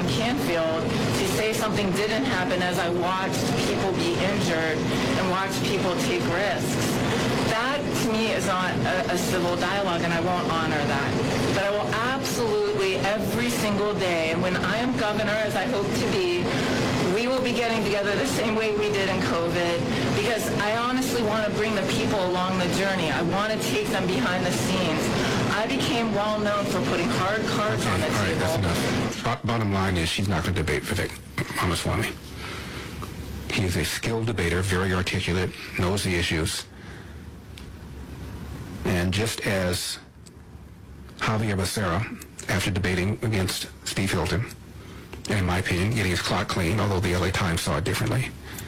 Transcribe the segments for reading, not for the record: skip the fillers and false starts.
in Canfield to say something didn't happen as I watched people be injured and watched people take risks. That, to me, is not a civil dialogue, and I won't honor that. But I will absolutely, every single day, and when I am governor, as I hope to be, we will be getting together the same way we did in COVID, because I honestly want to bring the people along the journey. I want to take them behind the scenes. I became well known for putting hard cards on the table. All right, that's enough. Bottom line is she's not going to debate Vivek Ramaswamy. He is a skilled debater, very articulate, knows the issues. And just as Javier Becerra, after debating against Steve Hilton, and in my opinion, getting his clock clean, although the LA Times saw it differently,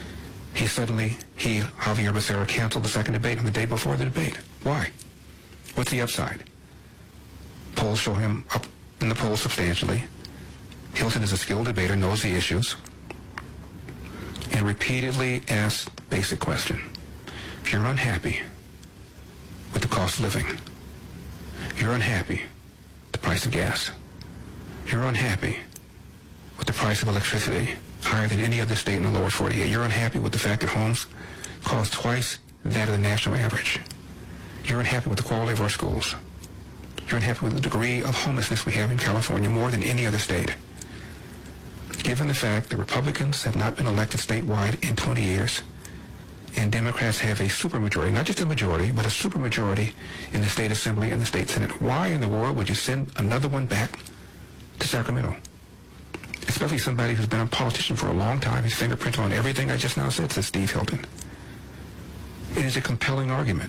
Javier Becerra, canceled the second debate on the day before the debate. Why? What's the upside? Polls show him up in the polls substantially. Hilton is a skilled debater, knows the issues, and repeatedly asks the basic question. If you're unhappy with the cost of living, you're unhappy with the price of gas, you're unhappy with the price of electricity, higher than any other state in the lower 48, you're unhappy with the fact that homes cost twice that of the national average, you're unhappy with the quality of our schools, you're unhappy with the degree of homelessness we have in California more than any other state. Given the fact that Republicans have not been elected statewide in 20 years, and Democrats have a supermajority, not just a majority, but a supermajority in the state assembly and the state senate, why in the world would you send another one back to Sacramento? Especially somebody who's been a politician for a long time, his fingerprint on everything I just now said, says Steve Hilton. It is a compelling argument.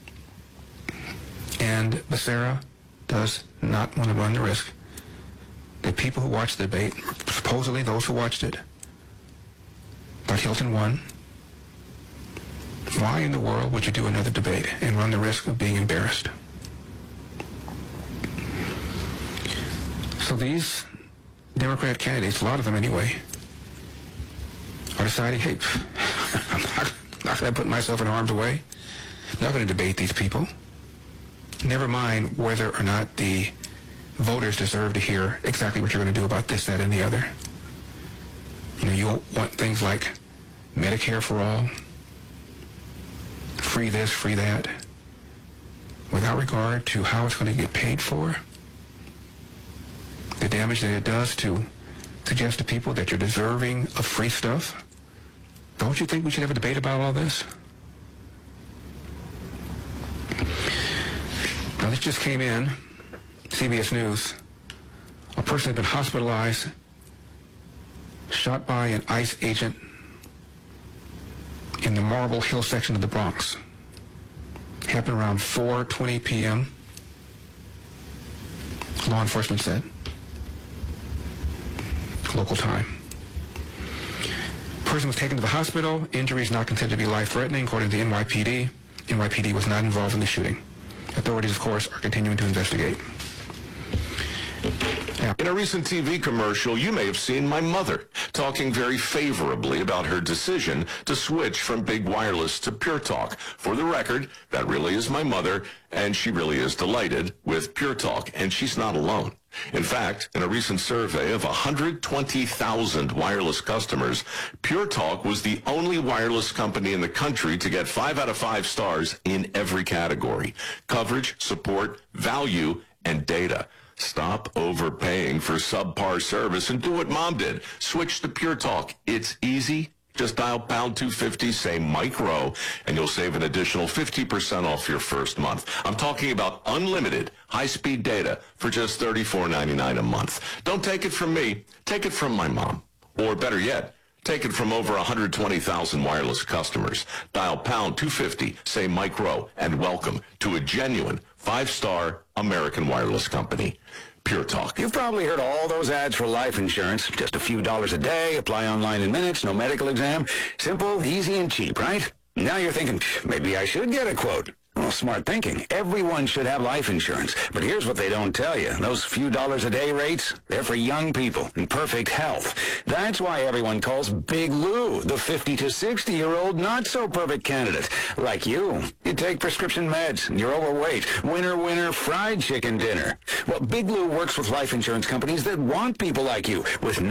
And Becerra does not want to run the risk that people who watched the debate, supposedly those who watched it, thought Hilton won. Why in the world would you do another debate and run the risk of being embarrassed? So these Democrat candidates, a lot of them anyway, are deciding, hey, I'm not going to put myself in harm's way. I'm not going to debate these people. Never mind whether or not the voters deserve to hear exactly what you're going to do about this, that, and the other. You know, you want things like Medicare for all, free this, free that, without regard to how it's going to get paid for, the damage that it does to suggest to people that you're deserving of free stuff. Don't you think we should have a debate about all this? Now, this just came in, CBS News. A person has been hospitalized, shot by an ICE agent in the Marble Hill section of the Bronx. Happened around 4:20 p.m., law enforcement said. Local time. Person was taken to the hospital. Injuries not considered to be life-threatening, according to the NYPD. NYPD was not involved in the shooting. Authorities, of course, are continuing to investigate. In a recent TV commercial, you may have seen my mother talking very favorably about her decision to switch from Big Wireless to Pure Talk. For the record, that really is my mother, and she really is delighted with Pure Talk, and she's not alone. In fact, in a recent survey of 120,000 wireless customers, Pure Talk was the only wireless company in the country to get 5 out of 5 stars in every category: coverage, support, value, and data. Stop overpaying for subpar service and do what Mom did. Switch to Pure Talk. It's easy. Just dial pound 250, say micro, and you'll save an additional 50% off your first month. I'm talking about unlimited high-speed data for just $34.99 a month. Don't take it from me. Take it from my mom. Or better yet, take it from over 120,000 wireless customers. Dial pound 250, say micro, and welcome to a genuine 5-star American wireless company. Pure Talk. You've probably heard all those ads for life insurance. Just a few dollars a day, apply online in minutes, no medical exam. Simple, easy, and cheap, right? Now you're thinking, maybe I should get a quote. Well, smart thinking. Everyone should have life insurance. But here's what they don't tell you. Those few dollars a day rates, they're for young people in perfect health. That's why everyone calls Big Lou the 50 to 60-year-old not-so-perfect candidate. Like you. You take prescription meds, and you're overweight. Winner, winner, fried chicken dinner. Well, Big Lou works with life insurance companies that want people like you with